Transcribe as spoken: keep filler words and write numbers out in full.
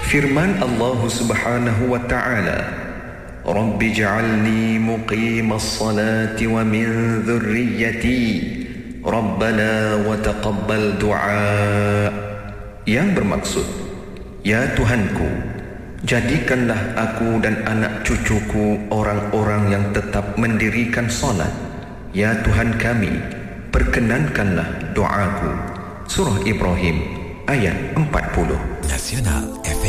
Firman Allah Subhanahu wa ta'ala, Rabbi ja'alni muqimas salati wa min dhurriyyati Rabbana wa taqabbal du'a. Yang bermaksud, ya Tuhanku, jadikanlah aku dan anak cucuku orang-orang yang tetap mendirikan solat. Ya Tuhan kami, perkenankanlah doaku. Surah Ibrahim ayat empat puluh. Nasional